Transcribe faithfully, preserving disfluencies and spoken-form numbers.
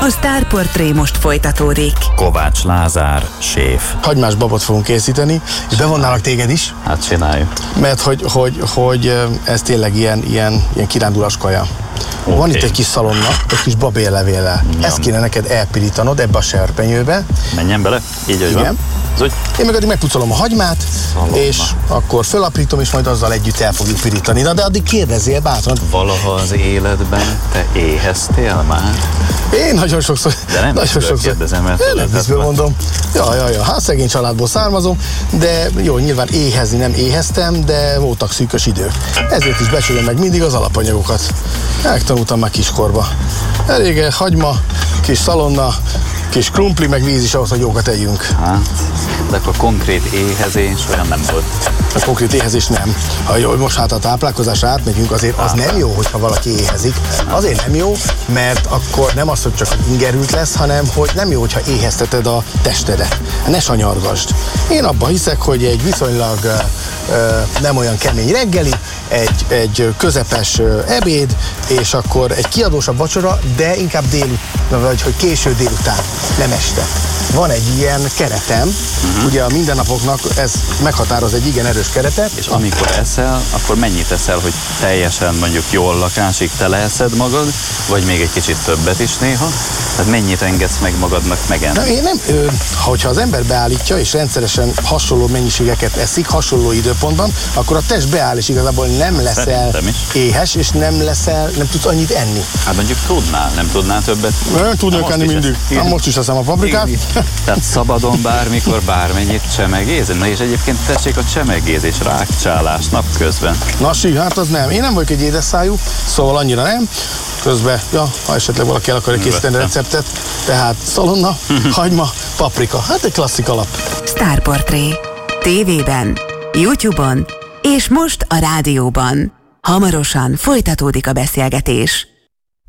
A Sztárportré most folytatódik. Kovács Lázár, séf. Hagymás babot fogunk készíteni, és bevonnálak téged is. Hát csináljuk. Mert hogy, hogy, hogy ez tényleg ilyen, ilyen, ilyen kirándulás kaja. Okay. Van itt egy kis szalonna, egy kis babérlevéllel. Ezt kéne neked elpirítanod ebbe a serpenyőbe. Menjen bele? Így, hogy van. Zúgy. Én meg addig megpucolom a hagymát, szalonna. És akkor fölaprítom, és majd azzal együtt el fogjuk pirítani. Na, de addig kérdezzél bátran. Valaha az életben te éheztél már? Én nagyon sokszor. De nem nagyon sokszor kérdezem, mert én nem vízből mondom. Ja, ja, ja, hát szegény családból származom, de jó, nyilván éhezni nem éheztem, de voltak szűkös idők. Ezért is becsülöm meg mindig az alapanyagokat. Megtanultam már kiskorba. Elég hagyma, kis szalonna, kis krumpli, meg víz is ahhoz, hogy jókat együnk. Hát, de akkor konkrét éhezés olyan nem volt. A konkrét éhezés nem. Ha jó, most hát a táplálkozásra átmegyünk, azért az nem jó, hogyha valaki éhezik. Azért nem jó, mert akkor nem az, hogy csak ingerült lesz, hanem hogy nem jó, hogyha éhezteted a testedet. Ne sanyargasd. Én abban hiszek, hogy egy viszonylag ö, nem olyan kemény reggeli, egy, egy közepes ö, ebéd, és akkor egy kiadósabb vacsora, de inkább délután, vagy hogy késő délután, nem este. Van egy ilyen keretem, uh-huh. Ugye a mindennapoknak ez meghatároz egy igen erős keretet. És amikor eszel, akkor mennyit eszel, hogy teljesen mondjuk jól lakásig teleeszed magad, vagy még egy kicsit többet is néha? Tehát mennyit engedsz meg magadnak megenni? Na, én nem, ö, hogyha az ember beállítja, és rendszeresen hasonló mennyiségeket eszik, hasonló időpontban, akkor a test beáll, és igazából nem leszel éhes, és nem leszel, nem tudsz annyit enni. Hát mondjuk tudnál, nem tudnál többet? Nem tudnék enni mindig. Na, most is eszem a paprikát. Tehát szabadon bármikor bármennyit csemegézni? Na és egyébként tessék a csemegézés, rákcsálás napközben. Na sí, hát az nem. Én nem vagyok egy édesszájú, szóval annyira nem. Közben, ja, ha esetleg valaki el akarja készíteni receptet, tehát szalonna, hagyma, paprika. Hát egy klasszik alap. Sztárportré. Tévében, YouTube-on és most a rádióban. Hamarosan folytatódik a beszélgetés.